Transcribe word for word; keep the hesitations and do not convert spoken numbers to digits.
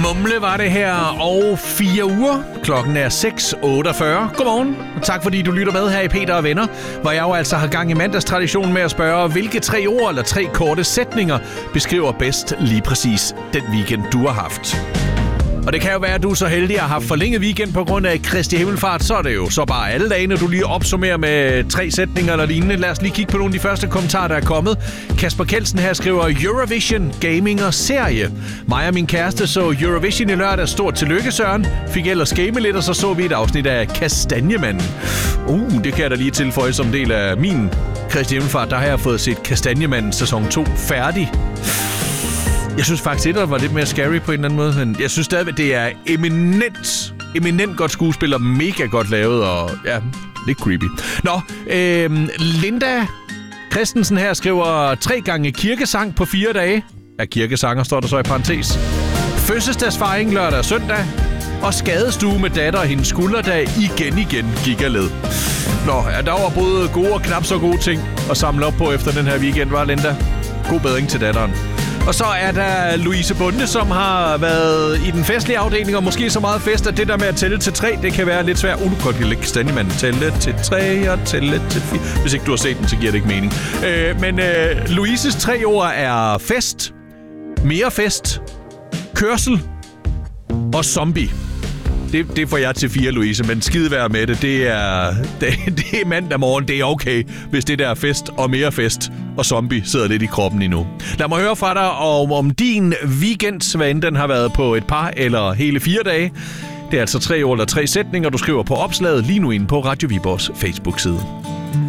Mumle var det her, og fire uger. Klokken er seks otteogfyrre. Godmorgen, og tak fordi du lytter med her i Peter og Venner, hvor jeg jo altså har gang i mandagstraditionen med at spørge, hvilke tre ord eller tre korte sætninger beskriver bedst lige præcis den weekend, du har haft. Og det kan jo være, at du er så heldig at have haft forlænget weekend på grund af Kristi Himmelfart, så er det jo så bare alle dagene, du lige opsummerer med tre sætninger eller lignende. Lad os lige kigge på nogle af de første kommentarer, der er kommet. Kasper Kelsen her skriver Eurovision, gaming og serie. Mig og min kæreste så Eurovision i lørdag. Stort tillykke, Søren. Fik ellers game lidt, og så så vi et afsnit af Kastanjemanden. Uh, det kan jeg da lige tilføje som del af min Kristi Himmelfart. Der har jeg fået set Kastanjemanden sæson to færdig. Jeg synes faktisk, at det var lidt mere scary på en eller anden måde, men jeg synes stadigvæk, det er eminent, eminent godt skuespil og mega godt lavet, og ja, lidt creepy. Nå, øh, Linda Christensen her skriver tre gange kirkesang på fire dage. Ja, kirkesanger står der så i parentes. Fødselsdagsfejring lørdag og søndag. Og skadestue med datter og hendes skulderdag igen igen gik af led. Nå, ja, der var både gode og knap så gode ting at samle op på efter den her weekend, var Linda? God bedring til datteren. Og så er der Louise Bunde, som har været i den festlige afdeling, og måske så meget fest, at det der med at tælle til tre, det kan være lidt svært. Uh, du kan godt lide Kastanjemanden. Tælle til tre og tælle til fire. Hvis ikke du har set den, så giver det ikke mening. Øh, men øh, Louises tre ord er fest, mere fest, kørsel og zombie. Det, det får jeg til fire, Louise, men skidevær med det. Det er, det, det er mandag morgen. Det er okay, hvis det der er fest og mere fest og zombie sidder lidt i kroppen endnu. Lad mig høre fra dig om, om din weekend, hvad end den har været på et par eller hele fire dage. Det er altså tre ord eller tre sætninger, du skriver på opslaget lige nu inde på Radio Viborgs Facebook-side.